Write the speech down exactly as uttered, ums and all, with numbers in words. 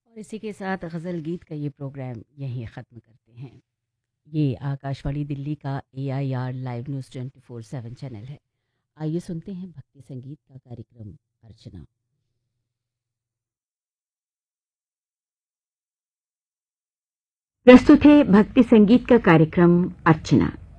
और इसी के साथ गज़ल गीत का ये प्रोग्राम यहीं ख़त्म करते हैं। ये आकाशवाणी दिल्ली का ए I R live news twenty four seven channel है। आइए सुनते हैं भक्ति संगीत का कार्यक्रम अर्चना। प्रस्तुत है भक्ति संगीत का कार्यक्रम अर्चना।